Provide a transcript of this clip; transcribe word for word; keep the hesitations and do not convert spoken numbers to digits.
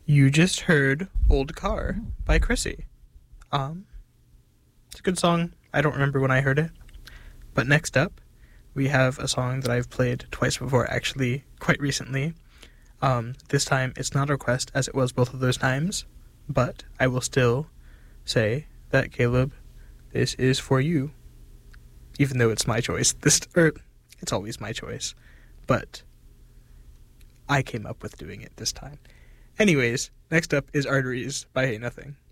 You just heard Old Car by Chrissy. Um, it's a good song. I don't remember when I heard it. But next up, we have a song that I've played twice before, actually, quite recently. Um, this time, it's not a request, as it was both of those times, but I will still say that, Caleb, this is for you. Even though it's my choice. This, or, it's always my choice. But I came up with doing it this time. Anyways, next up is Arteries by Hey Nothing.